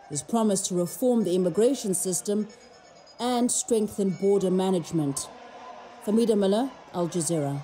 He's promised to reform the immigration system and strengthen border management. Famida Miller, Al Jazeera.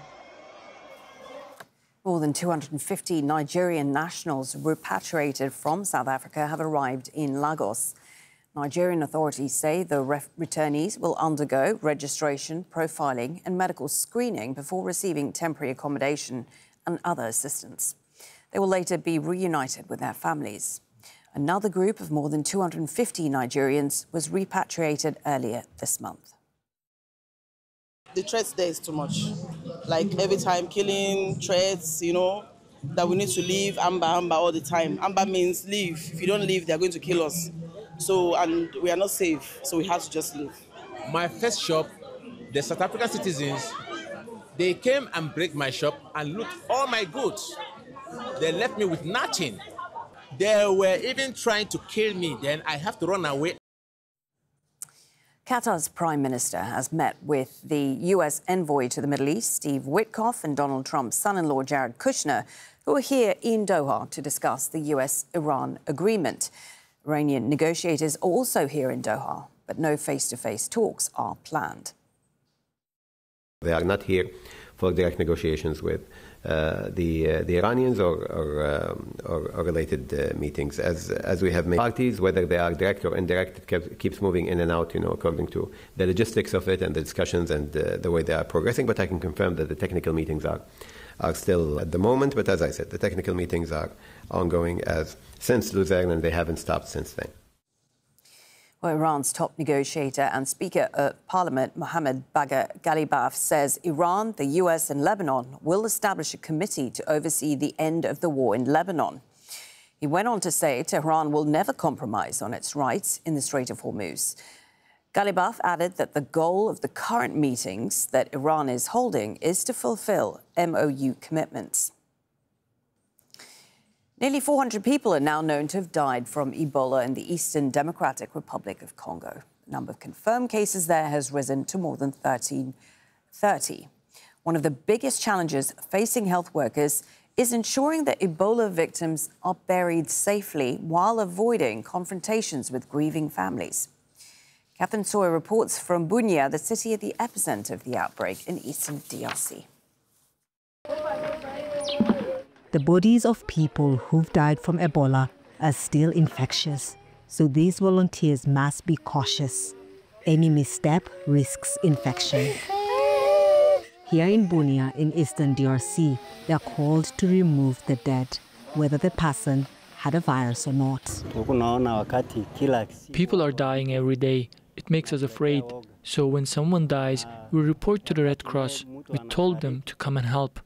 More than 250 Nigerian nationals repatriated from South Africa have arrived in Lagos. Nigerian authorities say the returnees will undergo registration, profiling and medical screening before receiving temporary accommodation and other assistance. They will later be reunited with their families. Another group of more than 250 Nigerians was repatriated earlier this month. The threat there is too much. Like every time killing, threats, that we need to leave, Amber all the time. Amber means leave. If you don't leave, they're going to kill us. So, and we are not safe, so we have to just leave. My first shop, the South African citizens, they came and break my shop and loot all my goods. They left me with nothing. They were even trying to kill me. Then I have to run away. Qatar's Prime Minister has met with the U.S. envoy to the Middle East, Steve Witkoff, and Donald Trump's son-in-law, Jared Kushner, who are here in Doha to discuss the U.S.-Iran agreement. Iranian negotiators are also here in Doha, but no face-to-face talks are planned. They are not here for direct negotiations with the Iranians or related meetings. As we have made parties, whether they are direct or indirect, it keeps moving in and out, according to the logistics of it and the discussions and the way they are progressing. But I can confirm that the technical meetings are still at the moment. But as I said, the technical meetings are ongoing since Luzerne, and they haven't stopped since then. Well, Iran's top negotiator and Speaker of Parliament, Mohammad Bagher Ghalibaf, says Iran, the US and Lebanon will establish a committee to oversee the end of the war in Lebanon. He went on to say Tehran will never compromise on its rights in the Strait of Hormuz. Ghalibaf added that the goal of the current meetings that Iran is holding is to fulfill MOU commitments. Nearly 400 people are now known to have died from Ebola in the Eastern Democratic Republic of Congo. The number of confirmed cases there has risen to more than 1330. One of the biggest challenges facing health workers is ensuring that Ebola victims are buried safely while avoiding confrontations with grieving families. Catherine Sawyer reports from Bunia, the city at the epicenter of the outbreak in eastern DRC. The bodies of people who've died from Ebola are still infectious, so these volunteers must be cautious. Any misstep risks infection. Here in Bunia, in eastern DRC, they are called to remove the dead, whether the person had a virus or not. People are dying every day. It makes us afraid. So when someone dies, we report to the Red Cross. We told them to come and help.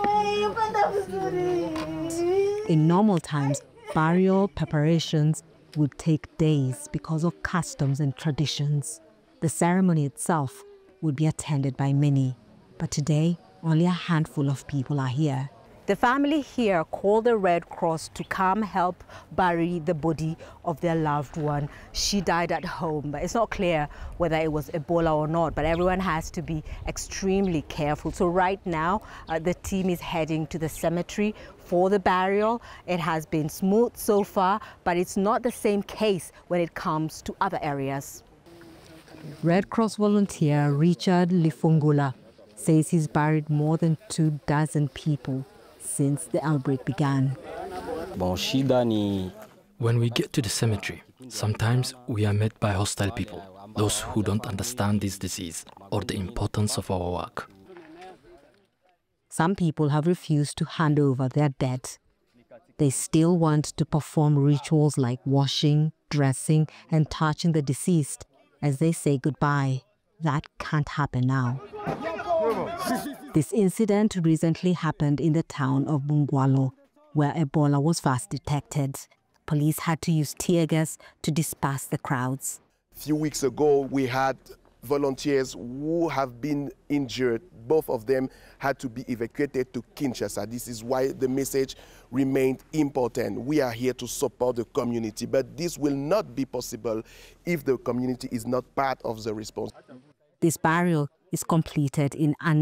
In normal times, burial preparations would take days because of customs and traditions. The ceremony itself would be attended by many, but today only a handful of people are here. The family here called the Red Cross to come help bury the body of their loved one. She died at home, but it's not clear whether it was Ebola or not, but everyone has to be extremely careful. So right now, the team is heading to the cemetery for the burial. It has been smooth so far, but it's not the same case when it comes to other areas. Red Cross volunteer Richard Lifungula says he's buried more than 24 people since the outbreak began. When we get to the cemetery, sometimes we are met by hostile people, those who don't understand this disease or the importance of our work. Some people have refused to hand over their dead. They still want to perform rituals like washing, dressing, and touching the deceased as they say goodbye. That can't happen now. This incident recently happened in the town of Bungwalo, where Ebola was first detected. Police had to use tear gas to disperse the crowds. A few weeks ago, we had volunteers who have been injured. Both of them had to be evacuated to Kinshasa. This is why the message remained important. We are here to support the community, but this will not be possible if the community is not part of the response. This burial is completed in